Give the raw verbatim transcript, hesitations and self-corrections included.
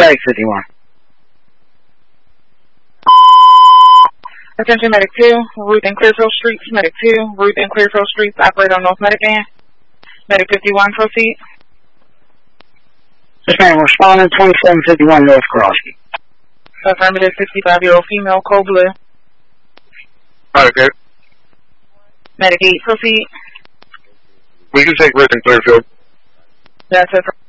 Medic fifty-one. Attention Medic two, Ruth and Clearfield Streets, Medic two, Ruth and Clearfield Streets, operator on North Medic van. Medic fifty-one, proceed. Yes, ma'am. Responding twenty-seven fifty-one North Karofsky. Affirmative, sixty-five-year-old female, cold blue. Medic eight. Medic eight, proceed. We can take Ruth and Clearfield. That's it.